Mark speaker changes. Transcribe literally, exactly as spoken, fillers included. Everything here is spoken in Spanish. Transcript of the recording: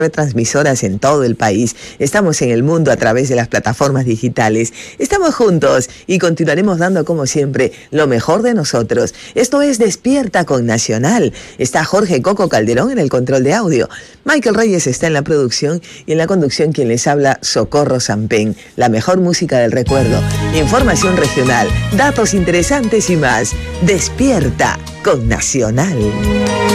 Speaker 1: Transmisoras en todo el país. Estamos en el mundo a través de las plataformas digitales. Estamos juntos y continuaremos dando, como siempre, lo mejor de nosotros. Esto es Despierta con Nacional. Está Jorge Coco Calderón en el control de audio. Michael Reyes está en la producción y en la conducción quien les habla, Socorro Sampén. La mejor música del recuerdo, información regional, datos interesantes y más. Despierta con Nacional.